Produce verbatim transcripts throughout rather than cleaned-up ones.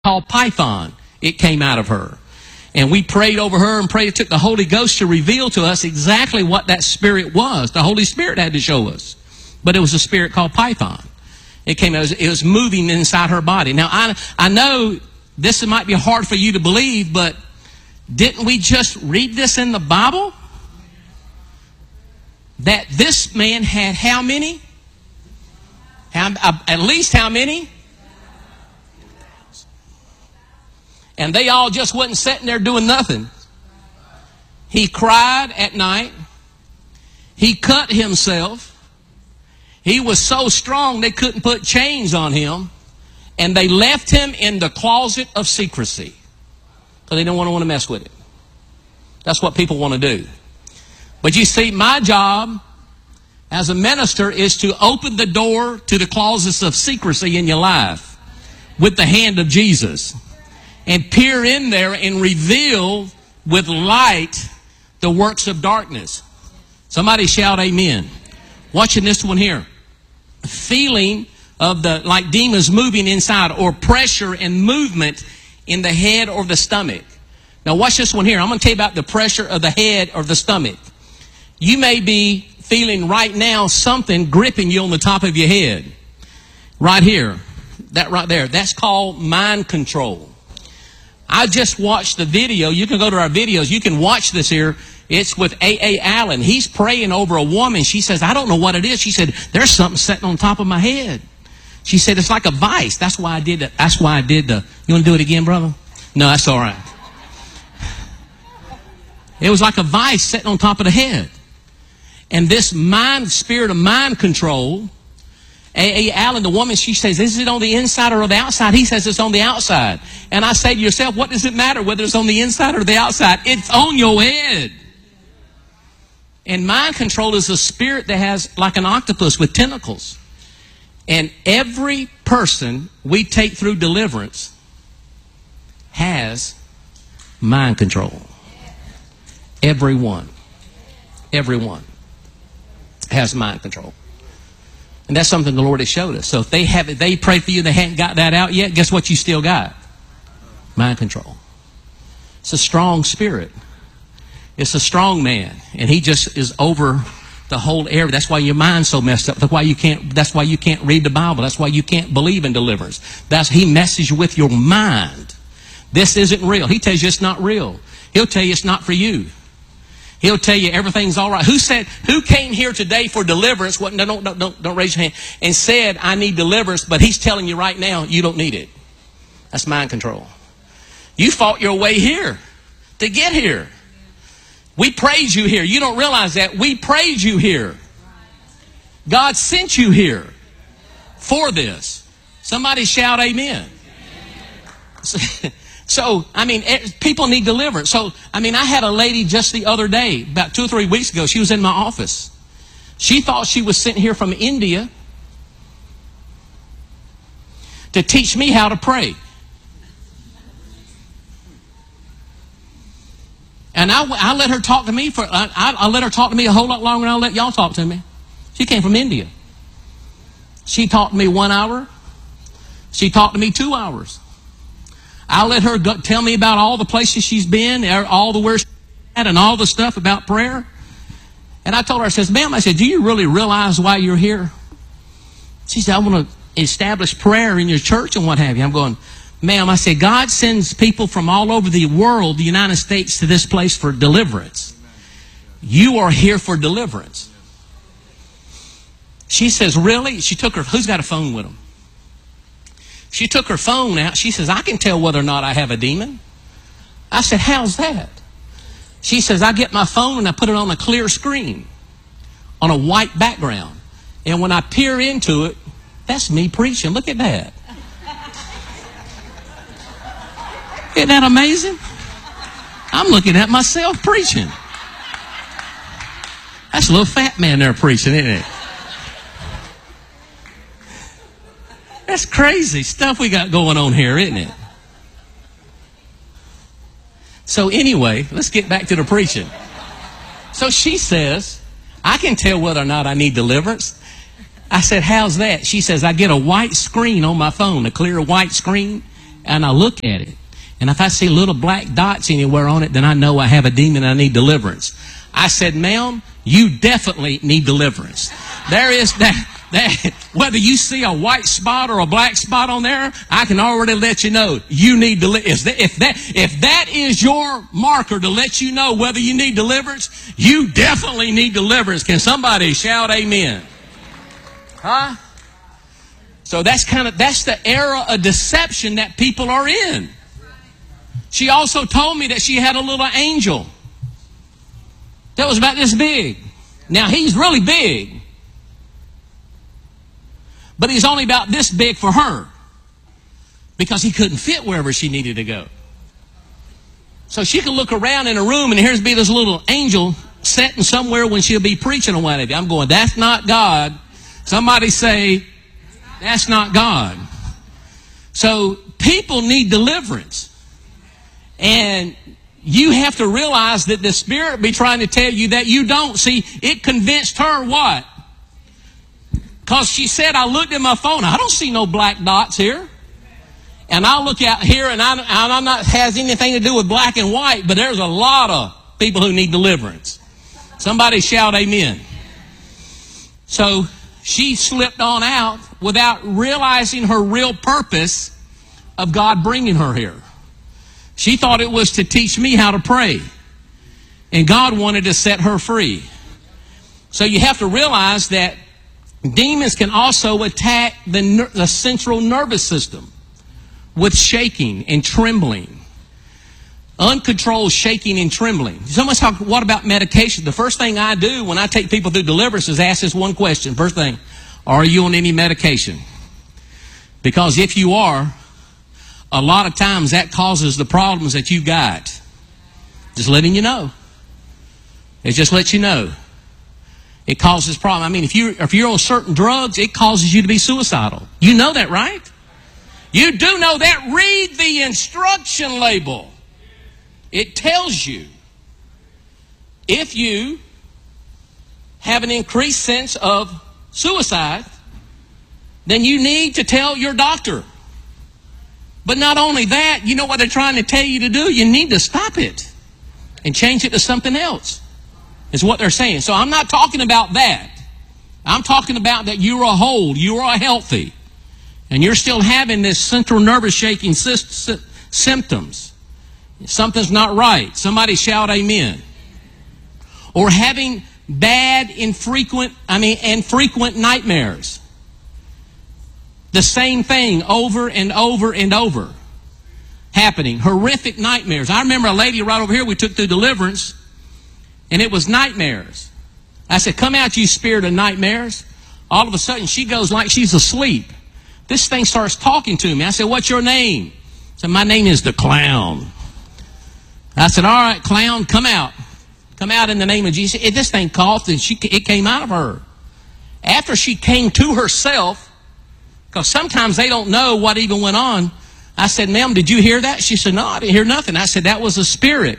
called Python. It came out of her. And we prayed over her and prayed. It took the Holy Ghost to reveal to us exactly what that spirit was. The Holy Spirit had to show us. But it was a spirit called Python. It came out, it was moving inside her body. Now, I, I know this might be hard for you to believe, but didn't we just read this in the Bible? That this man had how many? How, uh, at least how many? And they all just wasn't sitting there doing nothing. He cried at night. He cut himself. He was so strong they couldn't put chains on him. And they left him in the closet of secrecy. Because they don't want to want to mess with it. That's what people want to do. But you see, my job as a minister is to open the door to the closets of secrecy in your life with the hand of Jesus. And peer in there and reveal with light the works of darkness. Somebody shout amen. Watching this one here. Feeling of the, like demons moving inside, or pressure and movement in the head or the stomach. Now watch this one here. I'm going to tell you about the pressure of the head or the stomach. You may be feeling right now something gripping you on the top of your head. Right here. That right there. That's called mind control. I just watched the video. You can go to our videos. You can watch this here. It's with A A Allen. He's praying over a woman. She says, I don't know what it is. She said, there's something sitting on top of my head. She said, it's like a vice. That's why I did it. That's why I did the... You want to do it again, brother? No, that's all right. It was like a vice sitting on top of the head. And this mind, spirit of mind control... A A Allen, the woman, she says, is it on the inside or the outside? He says it's on the outside. And I say to yourself, what does it matter whether it's on the inside or the outside? It's on your head. And mind control is a spirit that has like an octopus with tentacles. And every person we take through deliverance has mind control. Everyone. Everyone has mind control. And that's something the Lord has showed us. So if they have, if they pray for you and they haven't got that out yet, guess what you still got? Mind control. It's a strong spirit. It's a strong man. And he just is over the whole area. That's why your mind's so messed up. That's why you can't, that's why you can't read the Bible. That's why you can't believe in deliverance. That's, he messes with your mind. This isn't real. He tells you it's not real. He'll tell you it's not for you. He'll tell you everything's all right. Who said, who came here today for deliverance? What, no, don't, don't, don't raise your hand. And said, I need deliverance, but he's telling you right now, you don't need it. That's mind control. You fought your way here to get here. We praise you here. You don't realize that. We praise you here. God sent you here for this. Somebody shout amen. So, I mean, people need deliverance. So, I mean, I had a lady just the other day, about two or three weeks ago. She was in my office. She thought she was sent here from India to teach me how to pray. And I, I let her talk to me for, I, I let her talk to me a whole lot longer than I'll let y'all talk to me. She came from India. She talked to me one hour. She talked to me two hours. I let her go, tell me about all the places she's been, all the where she's at, and all the stuff about prayer. And I told her, I says, ma'am, I said, do you really realize why you're here? She said, I want to establish prayer in your church and what have you. I'm going, ma'am, I said, God sends people from all over the world, the United States, to this place for deliverance. You are here for deliverance. She says, really? She took her, who's got a phone with them? She took her phone out. She says, I can tell whether or not I have a demon. I said, how's that? She says, I get my phone and I put it on a clear screen on a white background. And when I peer into it, that's me preaching. Look at that. Isn't that amazing? I'm looking at myself preaching. That's a little fat man there preaching, isn't it? That's crazy stuff we got going on here, isn't it? So anyway, let's get back to the preaching. So she says, I can tell whether or not I need deliverance. I said, how's that? She says, I get a white screen on my phone, a clear white screen, and I look at it. And if I see little black dots anywhere on it, then I know I have a demon and I need deliverance. I said, ma'am, you definitely need deliverance. There is that. That, whether you see a white spot or a black spot on there, I can already let you know you need deliverance. If that, if that is your marker to let you know whether you need deliverance, you definitely need deliverance. Can somebody shout amen? Huh? So that's kind of, that's the era of deception that people are in. She also told me that she had a little angel that was about this big. Now he's really big. But he's only about this big for her because he couldn't fit wherever she needed to go. So she could look around in a room and here's be this little angel sitting somewhere when she'll be preaching on one of you. I'm going, that's not God. Somebody say, that's not God. So people need deliverance. And you have to realize that the Spirit be trying to tell you that you don't. See, it convinced her what? Because she said, I looked at my phone, I don't see no black dots here. And I look out here, and, I, and I'm not has anything to do with black and white, but there's a lot of people who need deliverance. Somebody shout amen. So she slipped on out without realizing her real purpose of God bringing her here. She thought it was to teach me how to pray. And God wanted to set her free. So you have to realize that demons can also attack the, ner- the central nervous system with shaking and trembling. Uncontrolled shaking and trembling. Someone's talking, what about medication? The first thing I do when I take people through deliverance is ask this one question. First thing, are you on any medication? Because if you are, a lot of times that causes the problems that you got. Just letting you know. It just lets you know. It causes problem. I mean, if you if you're on certain drugs, it causes you to be suicidal. You know that, right? You do know that. Read the instruction label. It tells you if you have an increased sense of suicide, then you need to tell your doctor. But not only that, you know what they're trying to tell you to do? You need to stop it and change it to something else. Is what they're saying. So I'm not talking about that. I'm talking about that you're a whole, you're a healthy, and you're still having this central nervous shaking sy- sy- symptoms. Something's not right. Somebody shout amen. Or having bad, infrequent, I mean, infrequent nightmares. The same thing over and over and over happening. Horrific nightmares. I remember a lady right over here we took through deliverance. And it was nightmares. I said, come out, you spirit of nightmares. All of a sudden, she goes like she's asleep. This thing starts talking to me. I said, what's your name? I said, my name is the clown. I said, all right, clown, come out. Come out in the name of Jesus. It, this thing coughed and she, it came out of her. After she came to herself, because sometimes they don't know what even went on, I said, ma'am, did you hear that? She said, no, I didn't hear nothing. I said, that was a spirit.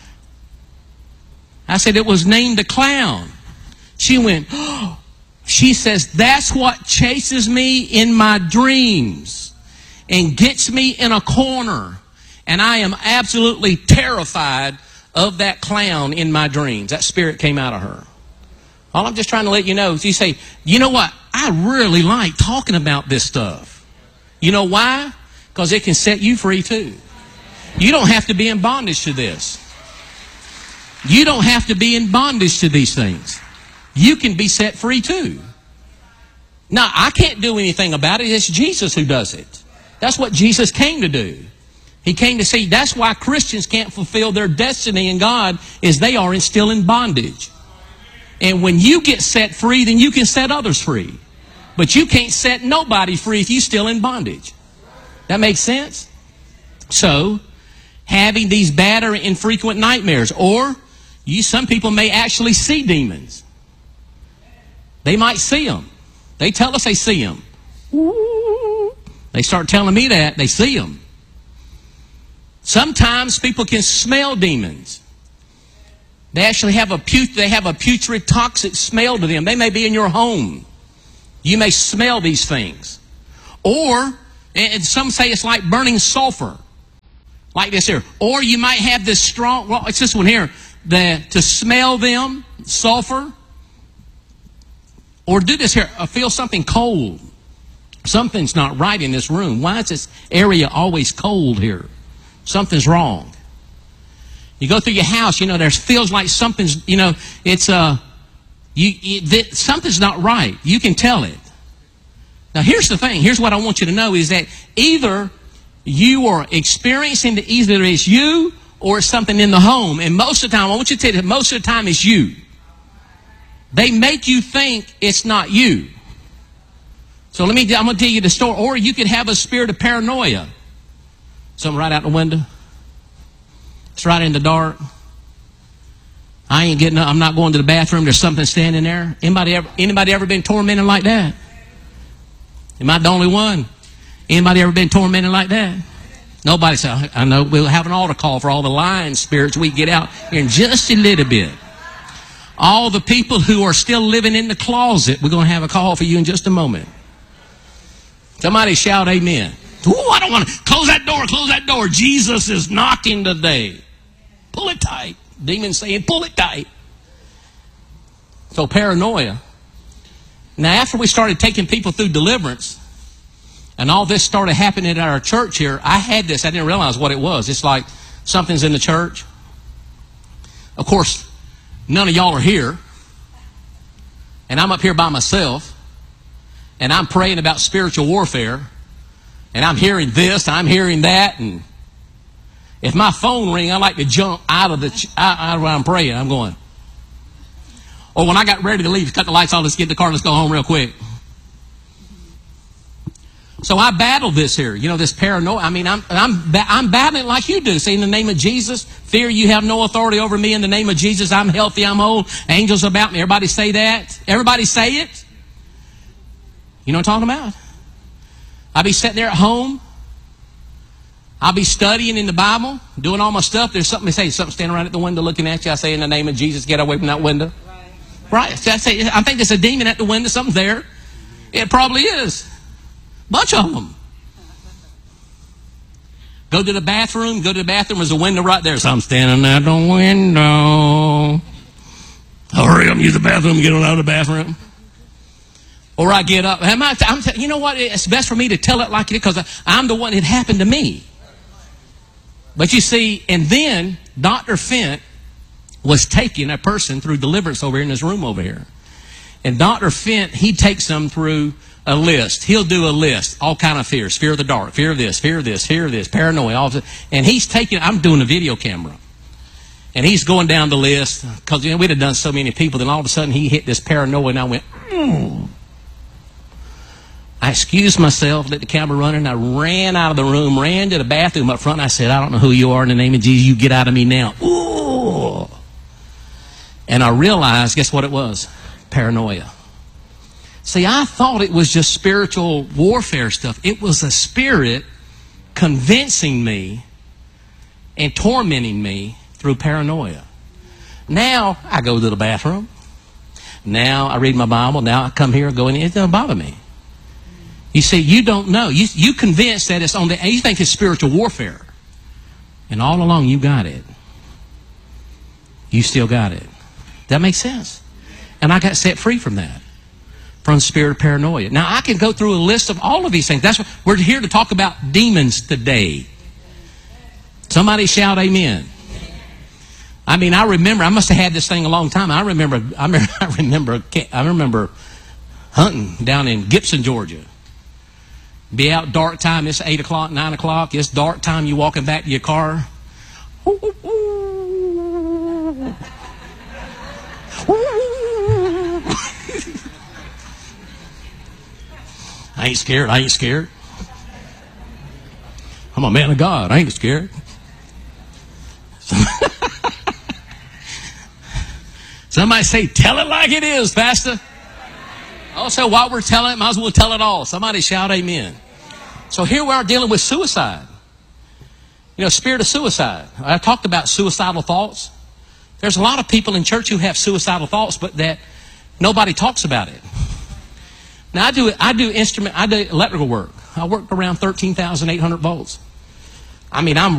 I said, it was named a clown. She went, oh. She says, that's what chases me in my dreams and gets me in a corner. And I am absolutely terrified of that clown in my dreams. That spirit came out of her. All I'm just trying to let you know is you say, you know what? I really like talking about this stuff. You know why? Because it can set you free too. You don't have to be in bondage to this. You don't have to be in bondage to these things. You can be set free too. Now, I can't do anything about it. It's Jesus who does it. That's what Jesus came to do. He came to see, that's why Christians can't fulfill their destiny in God, is they are still in bondage. And when you get set free, then you can set others free. But you can't set nobody free if you're still in bondage. That makes sense? So, having these bad or infrequent nightmares, or you, some people may actually see demons. They might see them. They tell us they see them. They start telling me that. They see them. Sometimes people can smell demons. They actually have a put- they have a putrid, toxic smell to them. They may be in your home. You may smell these things. Or And some say it's like burning sulfur. Like this here. Or you might have this strong, well, it's this one here. The, to smell them, sulfur. Or do this here, uh, feel something cold. Something's not right in this room. Why is this area always cold here? Something's wrong. You go through your house, you know, there feels like something's, you know, it's, uh, you, you th- something's not right. You can tell it. Now, here's the thing. Here's what I want you to know is that either you are experiencing the either it's you or it's something in the home. And most of the time, I want you to tell you that most of the time it's you. They make you think it's not you. So let me, I'm going to tell you the story. Or you could have a spirit of paranoia. Something right out the window. It's right in the dark. I ain't getting up. I'm not going to the bathroom. There's something standing there. Anybody ever, anybody ever been tormented like that? Am I the only one? Anybody ever been tormented like that? Nobody said, I know. We'll have an altar call for all the lying spirits we get out here in just a little bit. All the people who are still living in the closet, we're going to have a call for you in just a moment. Somebody shout amen. Ooh, I don't want to. Close that door, close that door. Jesus is knocking today. Pull it tight. Demons saying, pull it tight. So paranoia. Now, after we started taking people through deliverance, and all this started happening at our church here, I had this. I didn't realize what it was. It's like something's in the church. Of course, none of y'all are here. And I'm up here by myself. And I'm praying about spiritual warfare. And I'm hearing this, I'm hearing that. And if my phone rings, I like to jump out of the ch- out of where I'm praying. I'm going. Or when I got ready to leave, cut the lights on, let's get in the car, let's go home real quick. So I battled this here, you know, this paranoia. I mean, I'm I'm I'm battling like you do. Say, in the name of Jesus, fear, you have no authority over me. In the name of Jesus, I'm healthy, I'm whole. Angels about me. Everybody say that. Everybody say it. You know what I'm talking about? I'll be sitting there at home. I'll be studying in the Bible, doing all my stuff. There's something to say, something standing right at the window looking at you. I say, in the name of Jesus, get away from that window. Right. So I say, I think there's a demon at the window. Something's there. It probably is. Bunch of them. Go to the bathroom. Go to the bathroom. There's a window right there. So I'm standing at the window. Hurry up, use the bathroom. Get out of the bathroom. Or I get up. I'm, I'm, you know what? It's best for me to tell it like it is because I'm the one. It happened to me. But you see, and then Doctor Fent was taking a person through deliverance over here in this room over here. And Doctor Fent, he takes them through a list. He'll do a list, all kind of fears. Fear of the dark, fear of this, fear of this, fear of this, paranoia, all of it. And he's taking, I'm doing a video camera. And he's going down the list because, you know, we'd have done so many people. Then all of a sudden he hit this paranoia and I went, mm. I excused myself, let the camera run, and I ran out of the room, ran to the bathroom up front, and I said, I don't know who you are. In the name of Jesus, you get out of me now. Ooh. And I realized, guess what it was? Paranoia. See, I thought it was just spiritual warfare stuff. It was a spirit convincing me and tormenting me through paranoia. Now, I go to the bathroom. Now, I read my Bible. Now, I come here and go in. It doesn't bother me. You see, you don't know. You you convinced that it's on the, you think it's spiritual warfare. And all along you got it. You still got it. That makes sense. And I got set free from that. From the spirit of paranoia. Now I can go through a list of all of these things. That's what we're here to talk about demons today. Somebody shout amen. I mean, I remember, I must have had this thing a long time. I remember, I remember, I remember, I remember hunting down in Gibson, Georgia. Be out dark time. It's eight o'clock, nine o'clock. It's dark time. You walking back to your car. Ooh, ooh, ooh. Ooh. I ain't scared. I ain't scared. I'm a man of God. I ain't scared. Somebody say, tell it like it is, Pastor. Also, while we're telling it, might as well tell it all. Somebody shout amen. So here we are dealing with suicide. You know, spirit of suicide. I talked about suicidal thoughts. There's a lot of people in church who have suicidal thoughts, but that nobody talks about it. Now, I do I do instrument, I do electrical work. I worked around thirteen thousand eight hundred volts. I mean, I'm